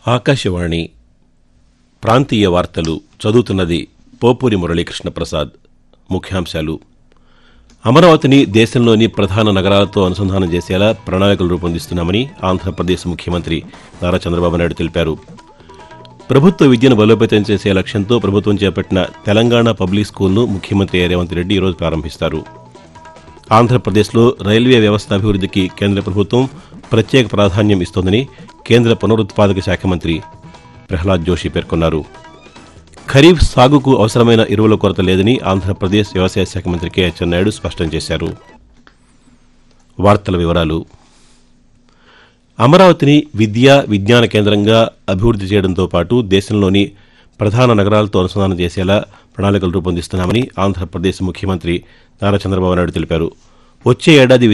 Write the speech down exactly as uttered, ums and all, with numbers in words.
ఆకాశవాణి ప్రాంతీయ వార్తలు చదువుతున్నది పోపూరి మురళీకృష్ణ ప్రసాద్. ముఖ్యాంశాలు: అమరావతిని దేశంలోని ప్రధాన నగరాలతో అనుసంధానం చేసేలా ప్రణాళికలు రూపొందిస్తున్నామని ఆంధ్రప్రదేశ్ ముఖ్యమంత్రి నారా చంద్రబాబు నాయుడు తెలిపారు. ప్రభుత్వ విద్యను బలోపేతం చేసే లక్ష్యంతో ప్రభుత్వం చేపట్టిన తెలంగాణ పబ్లిక్ స్కూల్ను ముఖ్యమంత్రి రేవంత్ రెడ్డి ఈరోజు ప్రారంభిస్తారు. ఆంధ్రప్రదేశ్లో రైల్వే వ్యవస్థ అభివృద్ధికి కేంద్ర ప్రభుత్వం ప్రత్యేక ప్రాధాన్యం ఇస్తోందని కేంద్ర పునరుత్పాదక శాఖ మంత్రి ప్రహ్లాద్ జోషి పేర్కొన్నారు. ఖరీఫ్ సాగుకు అవసరమైన ఎరువుల కొరత లేదని ఆంధ్రప్రదేశ్ వ్యవసాయ శాఖ మంత్రి కె అచ్చెన్నాయుడు స్పష్టం చేశారు. వార్తల వివరాలు: అమరావతిని విద్యా విజ్ఞాన కేంద్రంగా అభివృద్ధి చేయడంతో పాటు దేశంలోని ప్రధాన నగరాలతో అనుసంధానం చేసేలా ప్రణాళికలు రూపొందిస్తున్నామని ఆంధ్రప్రదేశ్ ముఖ్యమంత్రి నారా చంద్రబాబు నాయుడు తెలిపారు. వచ్చే ఏడాది